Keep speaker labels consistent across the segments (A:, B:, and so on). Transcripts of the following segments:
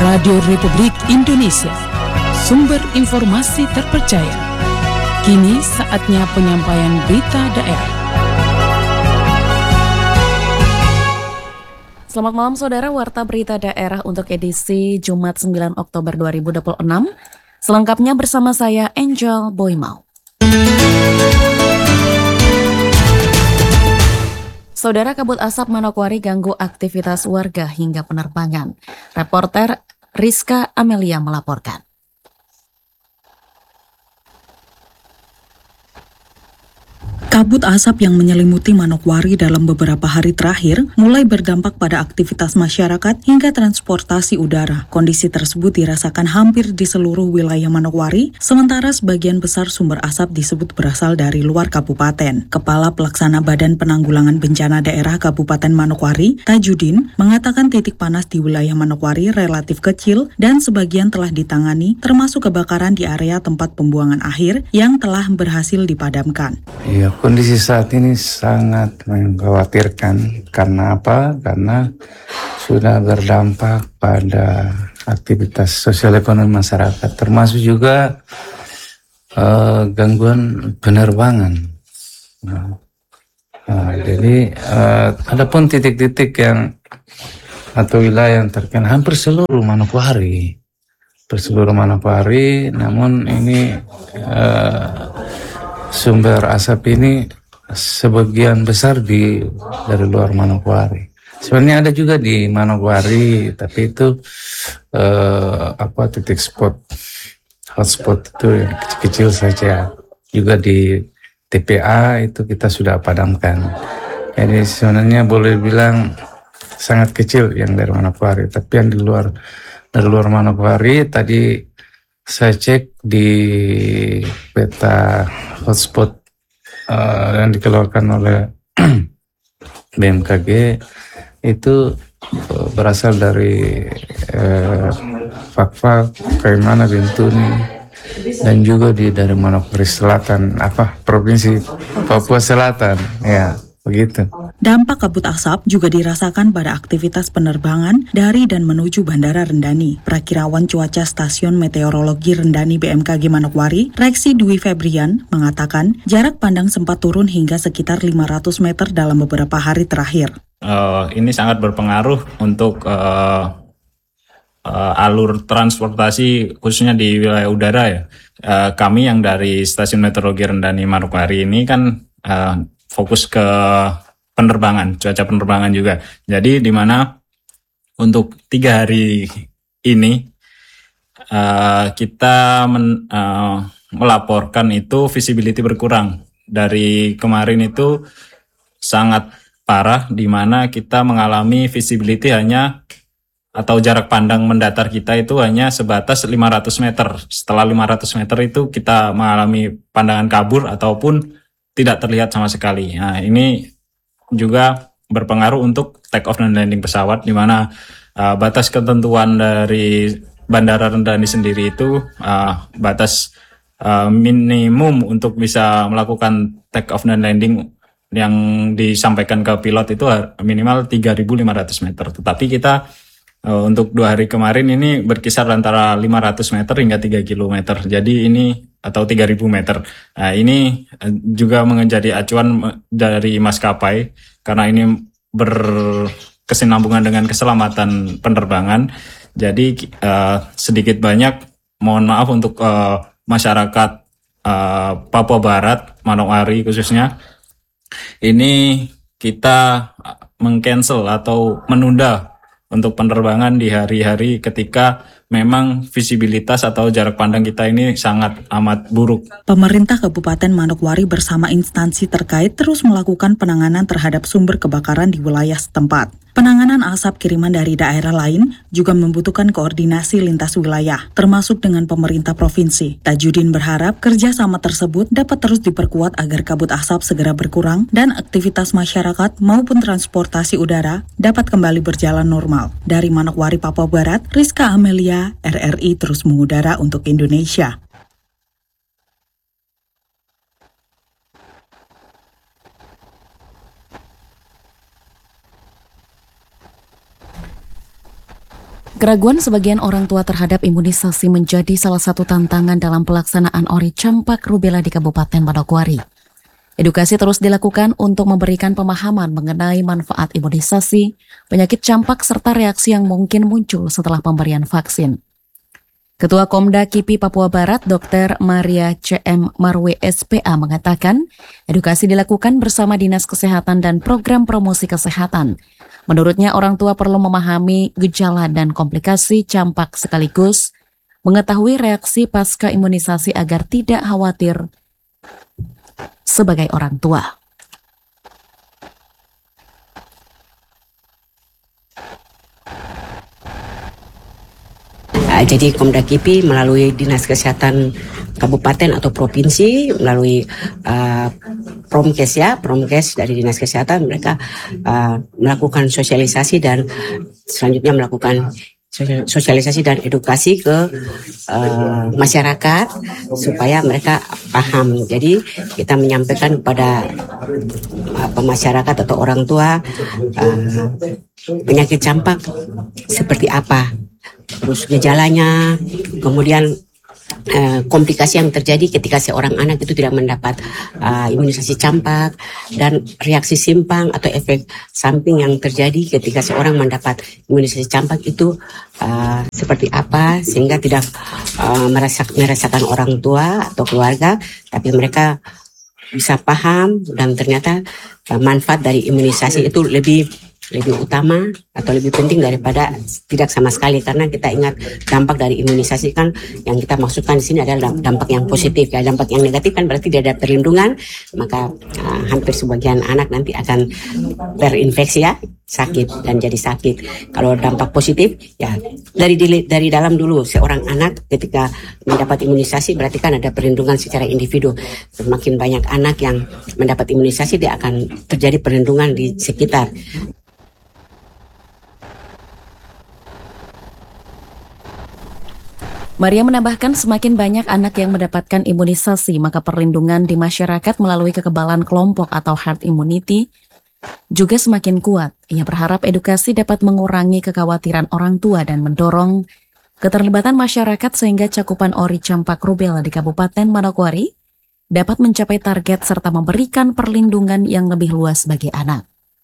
A: Radio Republik Indonesia, sumber informasi terpercaya. Kini saatnya penyampaian berita daerah.
B: Selamat malam saudara, warta berita daerah untuk edisi Jumat 9 Oktober 2026. Selengkapnya bersama saya Angel Boymau. Saudara, kabut asap Manokwari ganggu aktivitas warga hingga penerbangan. Reporter Rizka Amelia melaporkan.
C: Kabut asap yang menyelimuti Manokwari dalam beberapa hari terakhir mulai berdampak pada aktivitas masyarakat hingga transportasi udara. Kondisi tersebut dirasakan hampir di seluruh wilayah Manokwari, sementara sebagian besar sumber asap disebut berasal dari luar kabupaten. Kepala Pelaksana Badan Penanggulangan Bencana Daerah Kabupaten Manokwari, Tajudin, mengatakan titik panas di wilayah Manokwari relatif kecil dan sebagian telah ditangani, termasuk kebakaran di area tempat pembuangan akhir yang telah berhasil dipadamkan.
D: Iya, kondisi saat ini sangat mengkhawatirkan. Karena apa? Karena sudah berdampak pada aktivitas sosial ekonomi masyarakat, termasuk juga gangguan penerbangan. Jadi adapun titik-titik yang atau wilayah yang terkena hampir seluruh Manokwari, namun ini sumber asap ini sebagian besar dari luar Manokwari. Sebenarnya ada juga di Manokwari, tapi itu titik hotspot itu yang kecil-kecil saja. Juga di TPA itu kita sudah padamkan. Jadi sebenarnya boleh bilang sangat kecil yang dari Manokwari, tapi yang dari luar Manokwari tadi saya cek di peta hotspot yang dikeluarkan oleh BMKG itu berasal dari Fakfak, Kaimana, Bintuni, dan juga dari Manokwari Selatan, Provinsi Papua Selatan, ya. Begitu.
C: Dampak kabut asap juga dirasakan pada aktivitas penerbangan dari dan menuju Bandara Rendani. Prakirawan cuaca Stasiun Meteorologi Rendani BMKG Manokwari, Reksi Dwi Febrian, mengatakan jarak pandang sempat turun hingga sekitar 500 meter dalam beberapa hari terakhir.
E: Ini sangat berpengaruh untuk alur transportasi khususnya di wilayah udara ya. Kami yang dari Stasiun Meteorologi Rendani Manokwari ini kan fokus ke cuaca penerbangan juga. Jadi di mana untuk 3 hari ini kita melaporkan itu visibility berkurang. Dari kemarin itu sangat parah, di mana kita mengalami visibility atau jarak pandang mendatar kita itu hanya sebatas 500 meter. Setelah 500 meter itu kita mengalami pandangan kabur ataupun tidak terlihat sama sekali. Nah, ini juga berpengaruh untuk take off dan landing pesawat, di mana batas ketentuan dari Bandara Rendani sendiri itu batas minimum untuk bisa melakukan take off dan landing yang disampaikan ke pilot itu minimal 3.500 meter. Tetapi kita untuk 2 hari kemarin ini berkisar antara 500 meter hingga 3 kilometer. Jadi ini atau 3.000 meter. Nah, ini juga menjadi acuan dari maskapai karena ini berkesinambungan dengan keselamatan penerbangan. Jadi sedikit banyak mohon maaf untuk masyarakat Papua Barat, Manokwari khususnya. Ini kita meng-cancel atau menunda untuk penerbangan di hari-hari ketika memang visibilitas atau jarak pandang kita ini sangat amat buruk.
C: Pemerintah Kabupaten Manokwari bersama instansi terkait terus melakukan penanganan terhadap sumber kebakaran di wilayah setempat. Penanganan asap kiriman dari daerah lain juga membutuhkan koordinasi lintas wilayah, termasuk dengan pemerintah provinsi. Tajudin berharap kerjasama tersebut dapat terus diperkuat agar kabut asap segera berkurang dan aktivitas masyarakat maupun transportasi udara dapat kembali berjalan normal. Dari Manokwari, Papua Barat, Rizka Amelia, RRI terus mengudara untuk Indonesia.
B: Keraguan sebagian orang tua terhadap imunisasi menjadi salah satu tantangan dalam pelaksanaan Ori Campak Rubella di Kabupaten Manokwari. Edukasi terus dilakukan untuk memberikan pemahaman mengenai manfaat imunisasi, penyakit campak, serta reaksi yang mungkin muncul setelah pemberian vaksin. Ketua Komda KIPI Papua Barat, Dr. Maria C.M. Marwe SPA mengatakan, edukasi dilakukan bersama Dinas Kesehatan dan Program Promosi Kesehatan. Menurutnya, orang tua perlu memahami gejala dan komplikasi campak sekaligus mengetahui reaksi pasca imunisasi agar tidak khawatir sebagai orang tua.
F: Jadi Komda KIPI melalui Dinas Kesehatan Kabupaten atau Provinsi, melalui Promkes dari Dinas Kesehatan, mereka melakukan sosialisasi dan selanjutnya melakukan sosialisasi dan edukasi ke masyarakat supaya mereka paham. Jadi kita menyampaikan kepada masyarakat atau orang tua penyakit campak seperti apa, terus gejalanya, kemudian komplikasi yang terjadi ketika seorang anak itu tidak mendapat imunisasi campak, dan reaksi simpang atau efek samping yang terjadi ketika seorang mendapat imunisasi campak itu seperti apa, sehingga tidak merasakan orang tua atau keluarga, tapi mereka bisa paham dan ternyata manfaat dari imunisasi itu lebih utama atau lebih penting daripada tidak sama sekali, karena kita ingat dampak dari imunisasi kan yang kita maksudkan di sini adalah dampak yang positif. Ya, dampak yang negatif kan berarti tidak ada perlindungan, maka hampir sebagian anak nanti akan terinfeksi, ya, sakit dan jadi sakit. Kalau dampak positif, ya dari dalam dulu seorang anak ketika mendapat imunisasi berarti kan ada perlindungan secara individu. Semakin banyak anak yang mendapat imunisasi, dia akan terjadi perlindungan di sekitar.
B: Maria menambahkan, semakin banyak anak yang mendapatkan imunisasi, maka perlindungan di masyarakat melalui kekebalan kelompok atau herd immunity juga semakin kuat. Ia berharap edukasi dapat mengurangi kekhawatiran orang tua dan mendorong keterlibatan masyarakat sehingga cakupan Ori Campak Rubella di Kabupaten Manokwari dapat mencapai target serta memberikan perlindungan yang lebih luas bagi anak.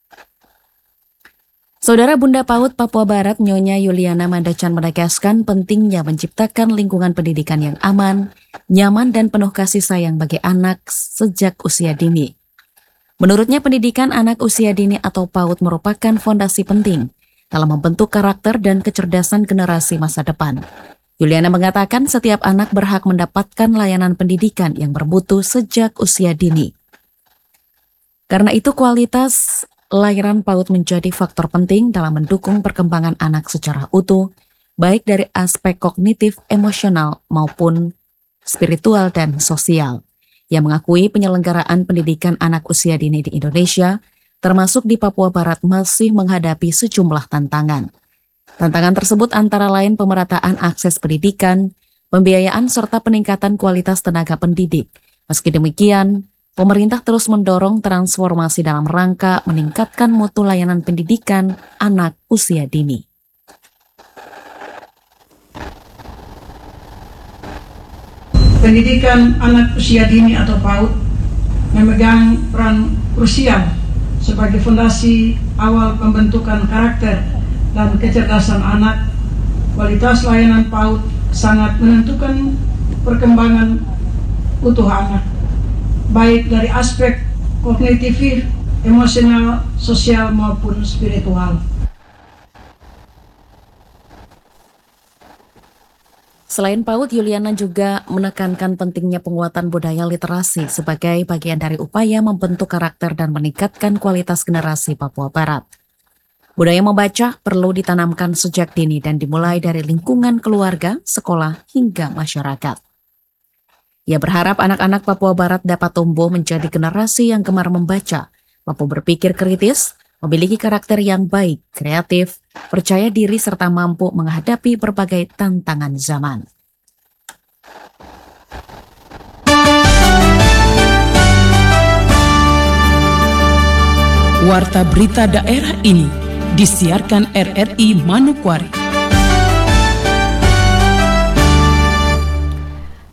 B: Saudara Bunda PAUD Papua Barat Nyonya Yuliana Mandacan menegaskan pentingnya menciptakan lingkungan pendidikan yang aman, nyaman, dan penuh kasih sayang bagi anak sejak usia dini. Menurutnya, pendidikan anak usia dini atau PAUD merupakan fondasi penting dalam membentuk karakter dan kecerdasan generasi masa depan. Yuliana mengatakan setiap anak berhak mendapatkan layanan pendidikan yang bermutu sejak usia dini. Karena itu, kualitas layanan PAUD menjadi faktor penting dalam mendukung perkembangan anak secara utuh, baik dari aspek kognitif, emosional, maupun spiritual dan sosial. Ia mengakui penyelenggaraan pendidikan anak usia dini di Indonesia, termasuk di Papua Barat, masih menghadapi sejumlah tantangan. Tantangan tersebut antara lain pemerataan akses pendidikan, pembiayaan, serta peningkatan kualitas tenaga pendidik. Meski demikian, pemerintah terus mendorong transformasi dalam rangka meningkatkan mutu layanan pendidikan anak usia dini.
G: Pendidikan anak usia dini atau PAUD memegang peran krusial sebagai fondasi awal pembentukan karakter dan kecerdasan anak. Kualitas layanan PAUD sangat menentukan perkembangan utuh anak, baik dari aspek kognitif, emosional, sosial, maupun spiritual.
B: Selain PAUD, Yuliana juga menekankan pentingnya penguatan budaya literasi sebagai bagian dari upaya membentuk karakter dan meningkatkan kualitas generasi Papua Barat. Budaya membaca perlu ditanamkan sejak dini dan dimulai dari lingkungan keluarga, sekolah, hingga masyarakat. Ia berharap anak-anak Papua Barat dapat tumbuh menjadi generasi yang gemar membaca, mampu berpikir kritis, memiliki karakter yang baik, kreatif, percaya diri, serta mampu menghadapi berbagai tantangan zaman.
A: Warta berita daerah ini disiarkan RRI Manokwari.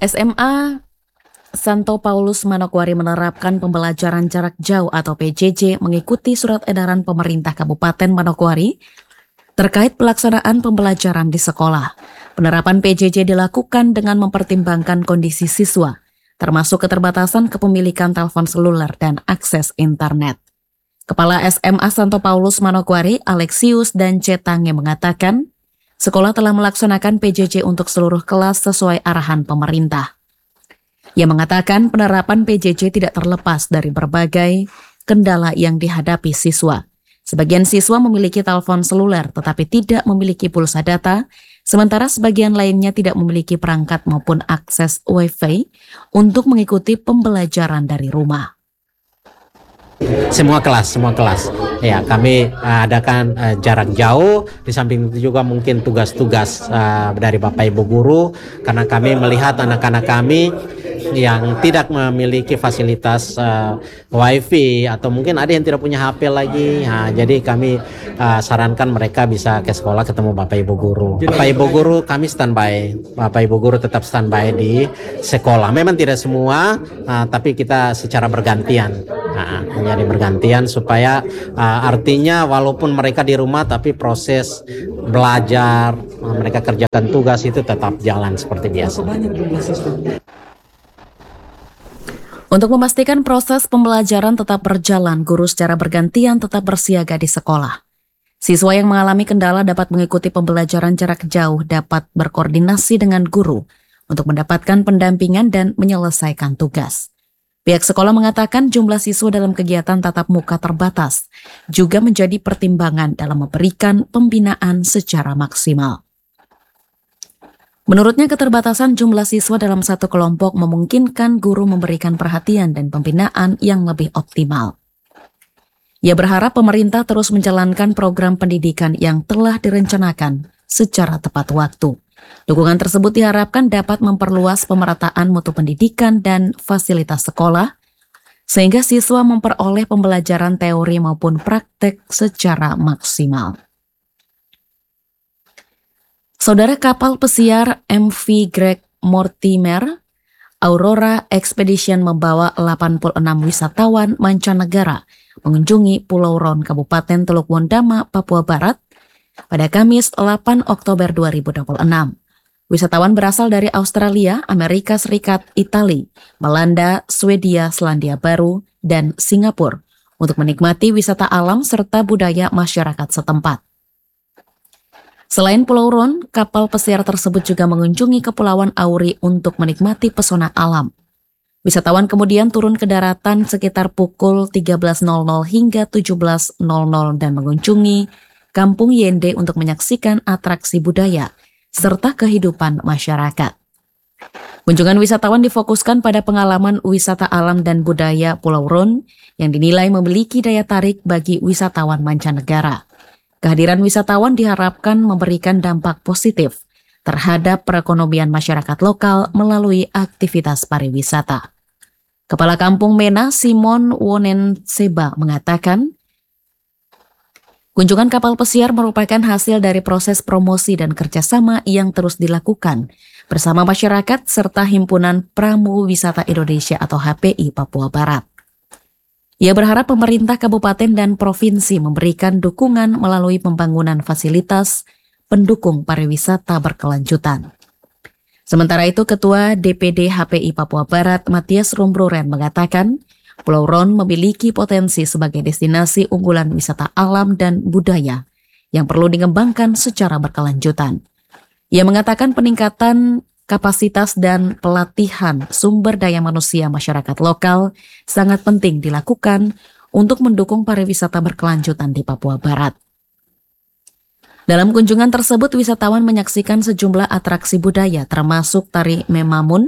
B: SMA Santo Paulus Manokwari menerapkan pembelajaran jarak jauh atau PJJ mengikuti surat edaran pemerintah Kabupaten Manokwari terkait pelaksanaan pembelajaran di sekolah. Penerapan PJJ dilakukan dengan mempertimbangkan kondisi siswa, termasuk keterbatasan kepemilikan telepon seluler dan akses internet. Kepala SMA Santo Paulus Manokwari, Alexius dan Cetange mengatakan, sekolah telah melaksanakan PJJ untuk seluruh kelas sesuai arahan pemerintah. Ia mengatakan penerapan PJJ tidak terlepas dari berbagai kendala yang dihadapi siswa. Sebagian siswa memiliki telepon seluler tetapi tidak memiliki pulsa data, sementara sebagian lainnya tidak memiliki perangkat maupun akses Wi-Fi untuk mengikuti pembelajaran dari rumah.
H: Semua kelas. Ya, kami adakan jarak jauh, di samping itu juga mungkin tugas-tugas dari Bapak Ibu guru, karena kami melihat anak-anak kami yang tidak memiliki fasilitas Wi-Fi atau mungkin ada yang tidak punya HP lagi. Nah, jadi kami sarankan mereka bisa ke sekolah ketemu Bapak Ibu guru. Bapak Ibu guru kami standby. Bapak Ibu guru tetap standby di sekolah. Memang tidak semua, tapi kita secara bergantian. Menjadi bergantian supaya artinya walaupun mereka di rumah tapi proses belajar, mereka kerjakan tugas itu tetap jalan seperti biasa.
B: Untuk memastikan proses pembelajaran tetap berjalan, guru secara bergantian tetap bersiaga di sekolah. Siswa yang mengalami kendala dapat mengikuti pembelajaran jarak jauh dapat berkoordinasi dengan guru untuk mendapatkan pendampingan dan menyelesaikan tugas. Pihak sekolah mengatakan jumlah siswa dalam kegiatan tatap muka terbatas, juga menjadi pertimbangan dalam memberikan pembinaan secara maksimal. Menurutnya keterbatasan jumlah siswa dalam satu kelompok memungkinkan guru memberikan perhatian dan pembinaan yang lebih optimal. Ia berharap pemerintah terus menjalankan program pendidikan yang telah direncanakan secara tepat waktu. Dukungan tersebut diharapkan dapat memperluas pemerataan mutu pendidikan dan fasilitas sekolah, sehingga siswa memperoleh pembelajaran teori maupun praktek secara maksimal. Saudara, kapal pesiar MV Greg Mortimer Aurora Expedition membawa 86 wisatawan mancanegara mengunjungi Pulau Ron, Kabupaten Teluk Wondama, Papua Barat pada Kamis 8 Oktober 2026. Wisatawan berasal dari Australia, Amerika Serikat, Italia, Belanda, Swedia, Selandia Baru, dan Singapura untuk menikmati wisata alam serta budaya masyarakat setempat. Selain Pulau Ron, kapal pesiar tersebut juga mengunjungi Kepulauan Auri untuk menikmati pesona alam. Wisatawan kemudian turun ke daratan sekitar pukul 13.00 hingga 17.00 dan mengunjungi Kampung Yende untuk menyaksikan atraksi budaya serta kehidupan masyarakat. Kunjungan wisatawan difokuskan pada pengalaman wisata alam dan budaya Pulau Ron yang dinilai memiliki daya tarik bagi wisatawan mancanegara. Kehadiran wisatawan diharapkan memberikan dampak positif terhadap perekonomian masyarakat lokal melalui aktivitas pariwisata. Kepala Kampung Mena Simon Wonenseba mengatakan, kunjungan kapal pesiar merupakan hasil dari proses promosi dan kerjasama yang terus dilakukan bersama masyarakat serta Himpunan Pramu Wisata Indonesia atau HPI Papua Barat. Ia berharap pemerintah kabupaten dan provinsi memberikan dukungan melalui pembangunan fasilitas pendukung pariwisata berkelanjutan. Sementara itu, Ketua DPD HPI Papua Barat Matias Rumbruren mengatakan, Pulau Ron memiliki potensi sebagai destinasi unggulan wisata alam dan budaya yang perlu dikembangkan secara berkelanjutan. Ia mengatakan peningkatan kapasitas dan pelatihan sumber daya manusia masyarakat lokal sangat penting dilakukan untuk mendukung pariwisata berkelanjutan di Papua Barat. Dalam kunjungan tersebut, wisatawan menyaksikan sejumlah atraksi budaya termasuk tari Memamun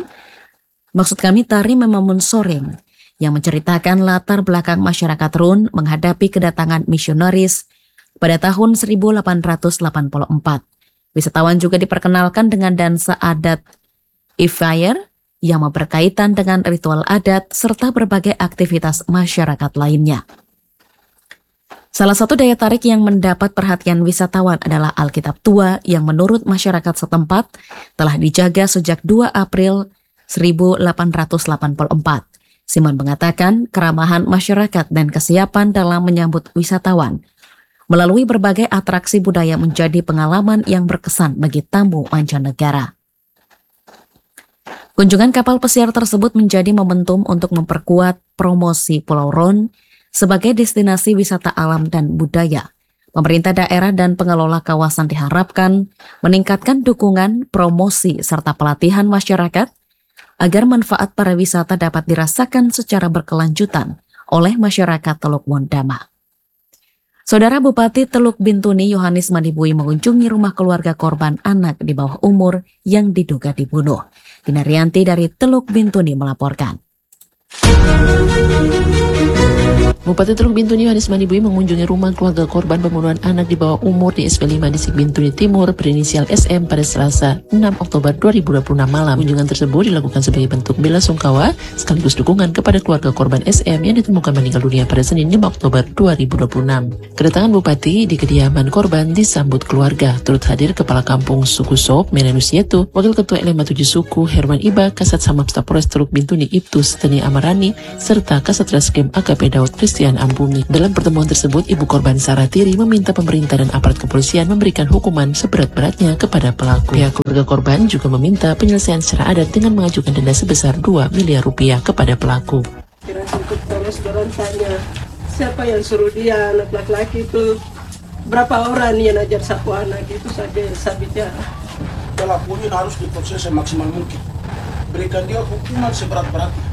B: Soreng, yang menceritakan latar belakang masyarakat Run menghadapi kedatangan misionaris pada tahun 1884. Wisatawan juga diperkenalkan dengan dansa adat Ifayar yang berkaitan dengan ritual adat serta berbagai aktivitas masyarakat lainnya. Salah satu daya tarik yang mendapat perhatian wisatawan adalah Alkitab tua yang menurut masyarakat setempat telah dijaga sejak 2 April 1884. Simon mengatakan keramahan masyarakat dan kesiapan dalam menyambut wisatawan melalui berbagai atraksi budaya menjadi pengalaman yang berkesan bagi tamu mancanegara. Kunjungan kapal pesiar tersebut menjadi momentum untuk memperkuat promosi Pulau Ron sebagai destinasi wisata alam dan budaya. Pemerintah daerah dan pengelola kawasan diharapkan meningkatkan dukungan, promosi, serta pelatihan masyarakat agar manfaat pariwisata dapat dirasakan secara berkelanjutan oleh masyarakat Teluk Wondama. Saudara Bupati Teluk Bintuni Yohanes Manibui mengunjungi rumah keluarga korban anak di bawah umur yang diduga dibunuh. Dina Rianti dari Teluk Bintuni melaporkan.
I: Bupati Teluk Bintuni Yohanes Manibui mengunjungi rumah keluarga korban pembunuhan anak di bawah umur di SP5 Distrik Bintuni Timur berinisial SM pada Selasa 6 Oktober 2026 malam. Kunjungan tersebut dilakukan sebagai bentuk bela sungkawa sekaligus dukungan kepada keluarga korban SM yang ditemukan meninggal dunia pada Senin 5 Oktober 2026. Kedatangan Bupati di kediaman korban disambut keluarga. Turut hadir Kepala Kampung Suku Sop Menenus Yetu, Wakil Ketua LMA 7 Suku Herman Iba, Kasat Samapta Polres Teluk Bintuni Ibtus Teni Amarani, serta Kasat Reskrim AKP Daud Christian Ambumi. Dalam pertemuan tersebut, ibu korban Sarah Tiri meminta pemerintah dan aparat kepolisian memberikan hukuman seberat-beratnya kepada pelaku. Pihak keluarga korban juga meminta penyelesaian secara adat dengan mengajukan denda sebesar 2 miliar rupiah kepada pelaku.
J: Kira cukup terus dorong tanya, siapa yang suruh dia anak laki-laki itu, berapa orang yang ajar satu anak itu saja yang saya bicara.
K: Pelakunya harus diproses semaksimal mungkin. Berikan dia hukuman seberat-beratnya.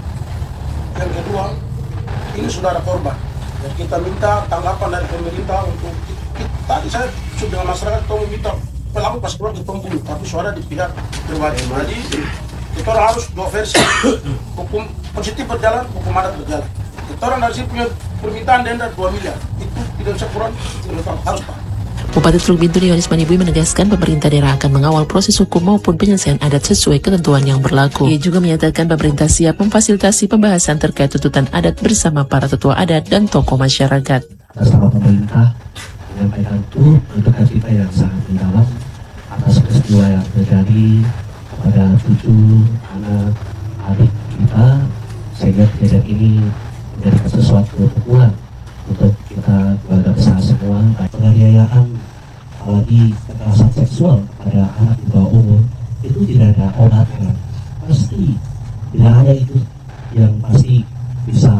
K: Yang kedua, ini saudara korban. Dan kita minta tanggapan dari pemerintah untuk tadi saya sudah dengan masyarakat kita meminta pelaku pas keluar ke pembunuh, tapi suara di pihak berwajib. Jadi kita harus dua versi. Hukum positif berjalan, hukum adat berjalan. Kita orang dari sini punya permintaan denda 2 miliar. Itu tidak bisa kurang, harus Pak.
I: Bupati Teluk Bintuni Yohanes Manibui menegaskan pemerintah daerah akan mengawal proses hukum maupun penyelesaian adat sesuai ketentuan yang berlaku. Ia juga menyatakan pemerintah siap memfasilitasi pembahasan terkait tuntutan adat bersama para tetua adat dan tokoh masyarakat.
L: Bersama pemerintah menyampaikan turut berduka cita yang sangat mendalam atas peristiwa yang terjadi pada 7 anak adik kita, sehingga kejadian ini menjadi sesuatu pukulan untuk kita keluarga besar semua. Penganiayaan apalagi kekerasan seksual pada anak di bawah umur itu tidak ada obatnya. Pasti tidak ada itu yang pasti bisa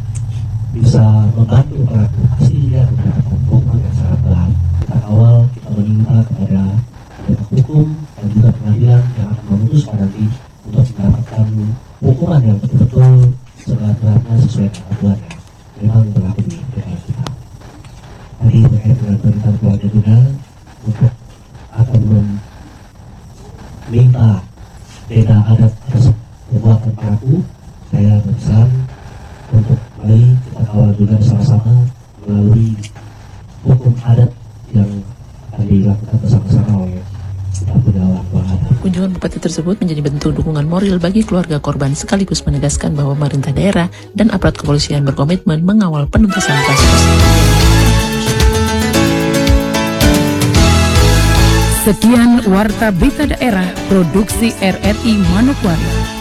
L: membantu pelaku. Pasti dia mendapatkan hukuman yang sangat berat. Kita awal kita meminta kepada penegak hukum dan juga pengadilan yang akan memutuskan nanti untuk mendapatkan hukuman yang betul-betul seberat-beratnya sesuai dengan aturannya. Memang berlaku di negara kita. Tadi terkait dengan perintah keluarga juga untuk akan meminta beda adat atas perbuatan pelaku. Saya berpesan untuk mari kita kawal juga bersama-sama melalui hukum adat yang akan dilakukan bersama-sama oleh
I: Kunjungan Bupati tersebut menjadi bentuk dukungan moral bagi keluarga korban sekaligus menegaskan bahwa pemerintah daerah dan aparat kepolisian berkomitmen mengawal penuntasan kasus.
A: Sekian Warta Berita Daerah Produksi RRI Manokwari.